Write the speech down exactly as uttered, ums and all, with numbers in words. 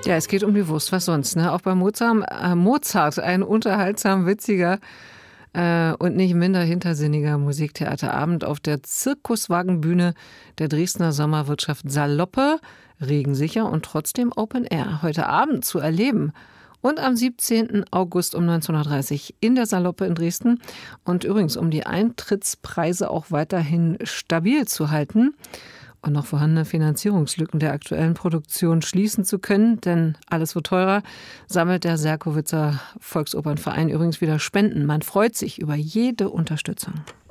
Ja, es geht um die Wurst, was sonst, ne? Auch bei Mozart, äh, Mozart ein unterhaltsam witziger äh, und nicht minder hintersinniger Musiktheaterabend auf der Zirkuswagenbühne der Dresdner Sommerwirtschaft Saloppe. Regensicher und trotzdem Open Air. Heute Abend zu erleben. Und am siebzehnten August um neunzehn Uhr dreißig in der Saloppe in Dresden. Und übrigens, um die Eintrittspreise auch weiterhin stabil zu halten und noch vorhandene Finanzierungslücken der aktuellen Produktion schließen zu können, denn alles wird teurer, sammelt der Serkowitzer Volksopernverein übrigens wieder Spenden. Man freut sich über jede Unterstützung.